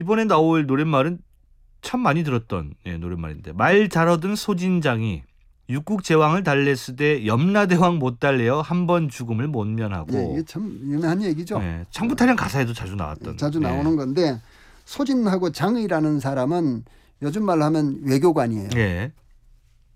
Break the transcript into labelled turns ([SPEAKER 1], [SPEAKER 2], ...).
[SPEAKER 1] 이번에 나올 노랫말은 참 많이 들었던 노랫말인데 말 잘하던 소진장이 육국 제왕을 달래으되 염라대왕 못 달래어 한 번 죽음을 못 면하고.
[SPEAKER 2] 예, 이게 참 유명한 얘기죠.
[SPEAKER 1] 창부타령 가사에도 자주 나왔던.
[SPEAKER 2] 자주 나오는 건데 소진하고 장의라는 사람은 요즘 말로 하면 외교관이에요.
[SPEAKER 1] 예.